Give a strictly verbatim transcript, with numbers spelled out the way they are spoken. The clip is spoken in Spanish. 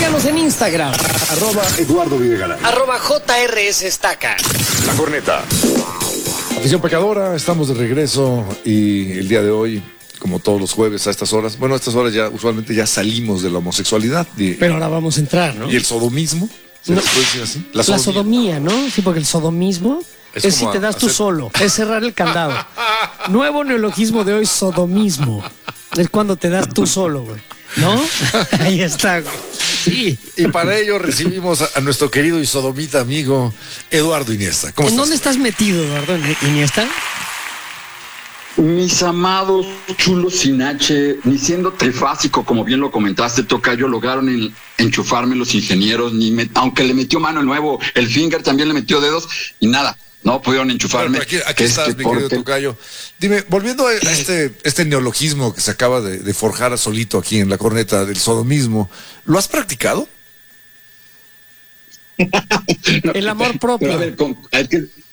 Síganos en Instagram. Arroba Eduardo Videgaray. Arroba J R S Estaca. La Corneta. Afición Pecadora, estamos de regreso y el día de hoy, como todos los jueves a estas horas, bueno, a estas horas ya usualmente ya salimos de la homosexualidad. De, Pero ahora vamos a entrar, ¿no? y el sodomismo, ¿se No. le puede decir así? La sodomía. sodomía, ¿no? Sí, porque el sodomismo Es es, si como te das tú hacer- solo, es cerrar el candado. Nuevo neologismo de hoy, sodomismo. Es cuando te das tú solo, güey. ¿No? Ahí está, güey. Sí. Y para ello recibimos a, a nuestro querido y sodomita amigo Eduardo Iniesta. ¿Cómo ¿En estás? dónde estás metido, Eduardo Iniesta? Mis amados chulos sin H, ni siendo trifásico, como bien lo comentaste, Tocayo, lograron en- enchufarme los ingenieros, ni me- aunque le metió mano el nuevo, el Finger también le metió dedos, y nada, no pudieron enchufarme. Bueno, aquí aquí que es estás, que mi querido porque- Tocayo. Dime, volviendo a este, este neologismo que se acaba de, de forjar a solito aquí en la corneta del sodomismo, ¿lo has practicado? El amor Pero a propio. ver, con- es que